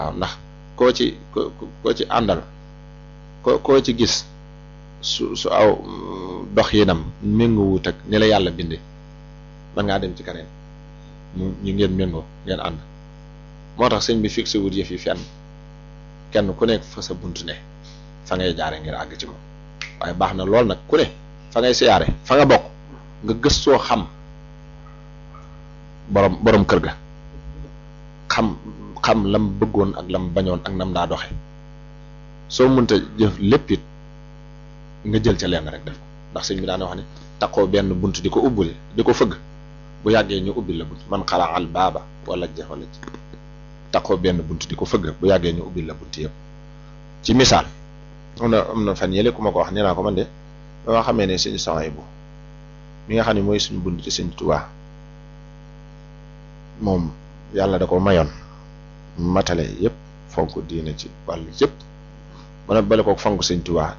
waaw ndax koo ci àndal koo ci gis su aw dox yinam méngoowut ak ni la yàlla binde man ngaa dem ci keneen ñu ngeen méngoo ngeen ànd moo tax sëñ bi fixé wut yëf yi fenn kenn ku nekk fa sa bunt ne fa ngay jaare ngir àgg ci moom waaye baax na lool nag ku ne fa ngay siyaare fa nga bokk nga gëstoo xam borom kër ga xam lam bëggoon ak lam bañoon ak nam daa doxe soo mënta jëf lépp it nga jël ca lenn rek def ko ndax sëñ bi daana wax ne taqoo benn bunt di ko ubbuli di ko fëgg bu yàggee ñu ubbil la bunt man xalaa al baaba wala jafala ci taqoo benn bunt di ko fëgg bu yàggee ñu ubbil la bunt yëpp ci misaal am na fan yële ku ma ko wax nee naa ko man de ba nga xamee ne sëñ Souhaïbou mi nga xam ne mooy suñu bunt ci sëñ Tuubaa moom yàlla da ko mayoon matale yëpp fonk diine ci wàllu yëpp ba nag bale ko fonk sëñ Tuubaa